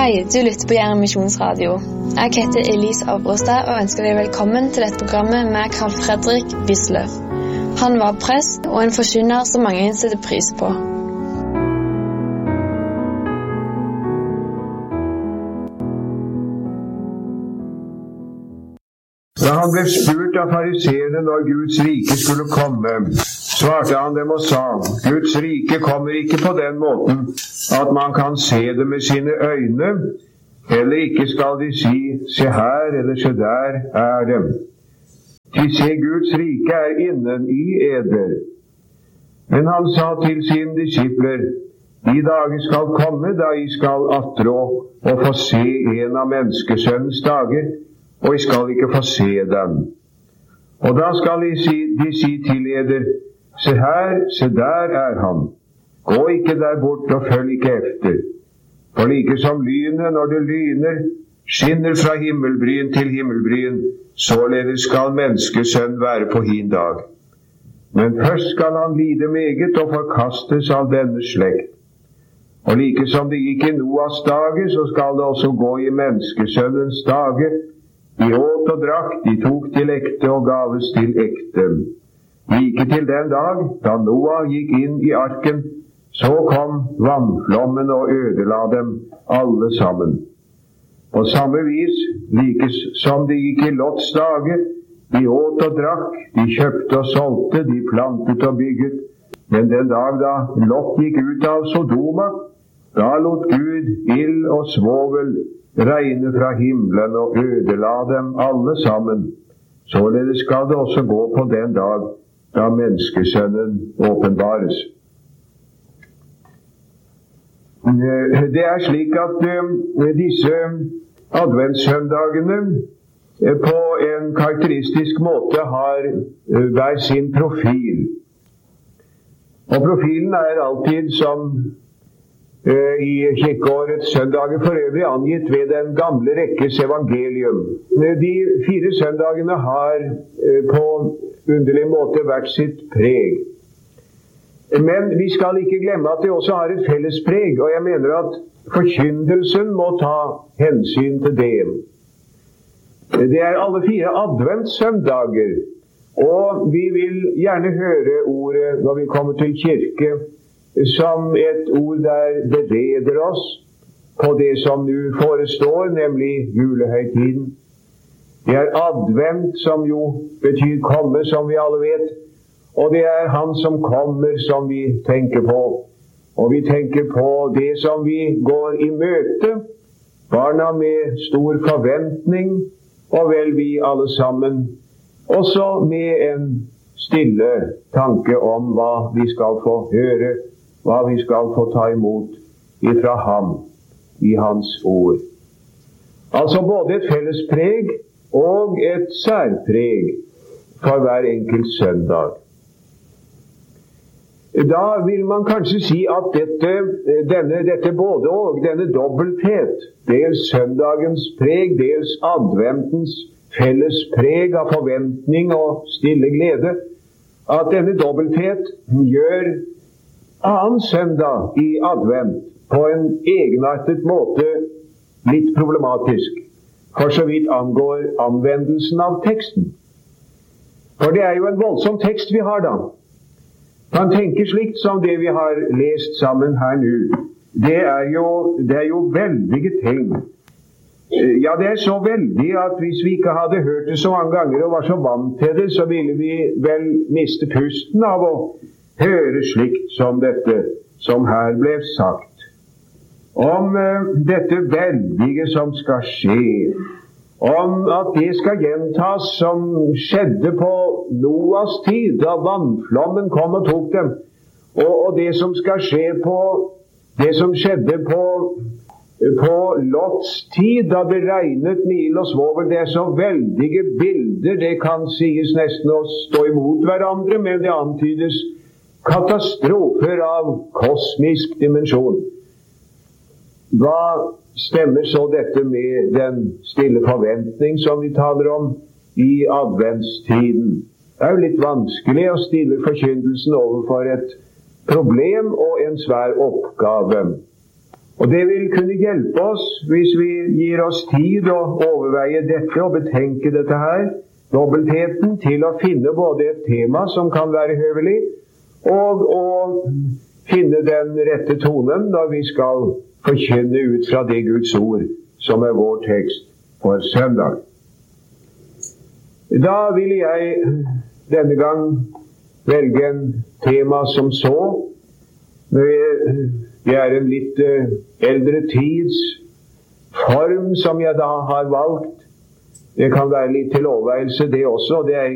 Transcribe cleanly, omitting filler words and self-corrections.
Hei, du lytter på Jæren Misjonsradio. Jeg heter Elise Abrostad og ønsker deg velkommen til dette programmet med Carl Fredrik Wisløff. Han var prest og en forkynner som mange setter pris på. Da han ble spurt av fariseerne når Guds rike skulle komme, svarte han dem og sa: Guds rike kommer ikke på den måten at man kan se det med sine øyne, eller ikke skal de si, se her eller se der er det. Til se, Guds rike er innen i eder. Men han sa til sine disipler: de dager skal komme da I skal attrå og få se en av menneskesønnens dager, og I skal ikke få se dem. Og da skal de si til eder: se her, se der er han. Gå ikke der bort og følg ikke efter. For like som lynet når det lyner, skinner fra himmelbryn til himmelbryn, således skal menneskesønn være på hin dag. Men først skal han lide meget og forkastes av denne slekt. Og like som det gikk I Noas dage, så skal det også gå I menneskesønnens dage. De åt og drakk, de tok til ekte og gaves til ekte. Like til den dag da Noah gikk inn I arken, så kom vannflommen og ødela dem alle sammen. På samme vis, like som det gikk I Lots dage, de åt og drakk, de kjøpte og solgte, de plantet og bygget. Men den dag da Lot gikk ut av Sodoma, da lot Gud ild og svovel regne fra himmelen og ødela dem alle sammen. Således skal det også gå på den dag da menneskesønnen åpenbares. Det slik at disse adventssøndagene på en karakteristisk måte har hver sin profil. Og profilen alltid som I kirkeårets søndager for øvrig angitt ved den gamle rekkes evangelium. De 4 søndagene har på underlig måte hvert sitt preg. Men vi skal ikke glemme at det også har et felles preg, og jeg mener at forkyndelsen må ta hensyn til det. Det alle 4 adventssøndager, og vi vil gjerne høre ordet når vi kommer til kirke, som et ord der bereder oss på det som nå forestår, nemlig julehøytiden. Det advent, som jo betyr komme, som vi alle vet, og det han som kommer som vi tenker på. Og vi tenker på det som vi går I møte, barna med stor forventning, og vel vi alle sammen, også med en stille tanke om hva vi skal få høre, hva vi skal få ta imot ifra ham I hans ord. Altså både et felles preg og et særpreg for hver enkelt søndag. Da vil man kanskje si at dette både og, denne dobbelthet, dels søndagens preg, dels adventens felles preg av forventning og stille glede, at denne dobbelthet gjør annen søndag I advent på en egenartet måte litt problematisk, for så vidt angår anvendelsen av teksten. For det jo en voldsom tekst vi har da. Man tenker slikt som det vi har lest sammen her nå. Det jo veldige ting. Ja, det så veldig at hvis vi ikke hadde hørt det så mange ganger og var så vant til det, så ville vi vel miste pusten av å høre slikt som dette som her ble sagt. Om dette veldige som skal skje, om at det skal gjentas som skjedde på Noas tid, da vannflommen kom og tok dem, og det som skal skje det som skjedde på Lots tid, da det regnet med ild og svovel. Det så veldige bilder, det kan sies nesten å stå imot hverandre, men det antydes katastrofer av kosmisk dimensjon. Hva stemmer så dette med den stille forventning som vi taler om I adventstiden? Det jo litt vanskelig å stille forkynnelsen overfor et problem og en svær oppgave. Og det vil kunne hjelpe oss hvis vi gir oss tid å overveie dette og betenke dette her, dobbeltheten, til å finne både et tema som kan være høvelig, og å finne den rette tonen når vi skal forkynne ut fra det Guds ord som er vår tekst for søndag. Da vil jeg denne gang velge en tema som så. Det er en litt eldre tids form som jeg da har valgt. Det kan være litt til overveielse det også. Det er